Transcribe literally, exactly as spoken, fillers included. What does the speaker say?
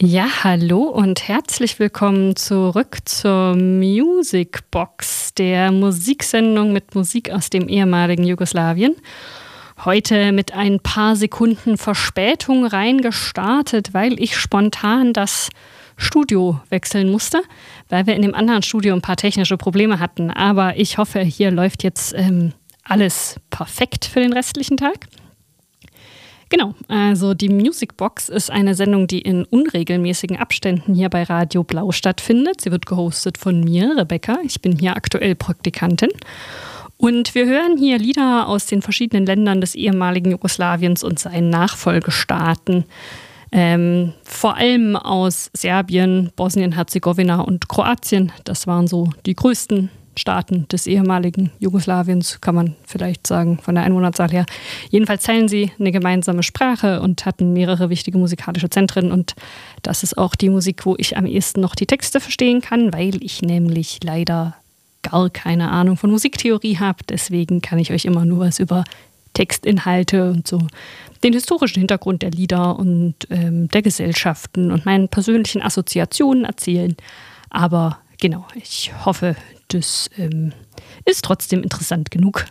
Ja, hallo und herzlich willkommen zurück zur Music Box, der Musiksendung mit Musik aus dem ehemaligen Jugoslawien. Heute mit ein paar Sekunden Verspätung reingestartet, weil ich spontan das Studio wechseln musste, weil wir in dem anderen Studio ein paar technische Probleme hatten. Aber ich hoffe, hier läuft jetzt ähm, alles perfekt für den restlichen Tag. Genau, also die Music Box ist eine Sendung, die in unregelmäßigen Abständen hier bei Radio Blau stattfindet. Sie wird gehostet von mir, Rebecca. Ich bin hier aktuell Praktikantin. Und wir hören hier Lieder aus den verschiedenen Ländern des ehemaligen Jugoslawiens und seinen Nachfolgestaaten. Ähm, vor allem aus Serbien, Bosnien-Herzegowina und Kroatien. Das waren so die größten Staaten des ehemaligen Jugoslawiens, kann man vielleicht sagen, von der Einwohnerzahl her. Jedenfalls teilen sie eine gemeinsame Sprache und hatten mehrere wichtige musikalische Zentren. Und das ist auch die Musik, wo ich am ehesten noch die Texte verstehen kann, weil ich nämlich leider gar keine Ahnung von Musiktheorie habe. Deswegen kann ich euch immer nur was über Textinhalte und so den historischen Hintergrund der Lieder und ähm, der Gesellschaften und meinen persönlichen Assoziationen erzählen. Aber genau, ich hoffe, das ähm, ist trotzdem interessant genug,